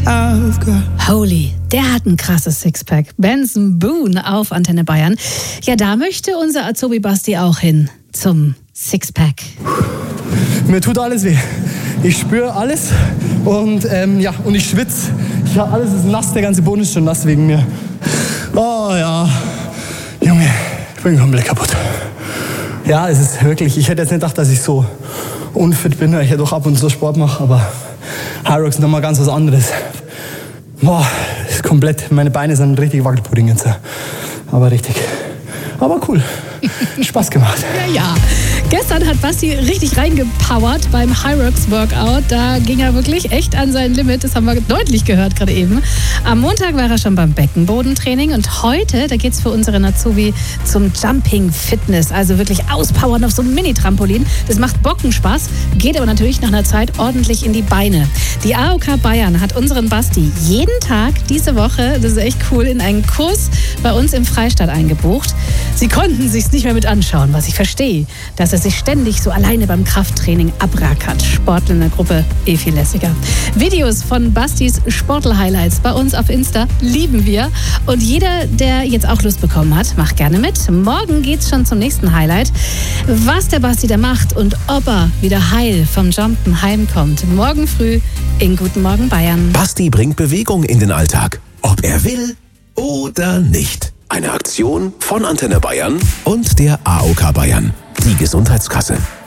Holy, der hat ein krasses Sixpack. Benson Boone auf Antenne Bayern. Ja, da möchte unser Azubi Basti auch hin. Zum Sixpack. Mir tut alles weh. Ich spüre alles und und ich schwitze. Ja, alles ist nass, der ganze Boden ist schon nass wegen mir. Oh ja, Junge, ich bin komplett kaputt. Ja, es ist wirklich, ich hätte jetzt nicht gedacht, dass ich so unfit bin, weil ich ja doch ab und zu Sport mache, aber Hyrox ist nochmal ganz was anderes. Boah, ist komplett, meine Beine sind richtig Wackelpudding jetzt. Aber richtig. Aber cool. Spaß gemacht. Ja. Gestern hat Basti richtig reingepowert beim Hyrox Workout. Da ging er wirklich echt an sein Limit. Das haben wir deutlich gehört gerade eben. Am Montag war er schon beim Beckenbodentraining und heute, da geht's für unseren Azubi zum Jumping Fitness. Also wirklich auspowern auf so einem Mini-Trampolin. Das macht Bockenspaß, geht aber natürlich nach einer Zeit ordentlich in die Beine. Die AOK Bayern hat unseren Basti jeden Tag diese Woche, das ist echt cool, in einen Kurs bei uns im Freistaat eingebucht. Sie konnten sich's nicht mehr mit anschauen, was ich verstehe, dass er sich ständig so alleine beim Krafttraining abrackert. Sportler in der Gruppe viel lässiger. Videos von Bastis Sportler-Highlights bei uns auf Insta lieben wir. Und jeder, der jetzt auch Lust bekommen hat, macht gerne mit. Morgen geht's schon zum nächsten Highlight. Was der Basti da macht und ob er wieder heil vom Jumpen heimkommt. Morgen früh in Guten Morgen Bayern. Basti bringt Bewegung in den Alltag. Ob er will oder nicht. Eine Aktion von Antenne Bayern und der AOK Bayern. Die Gesundheitskasse.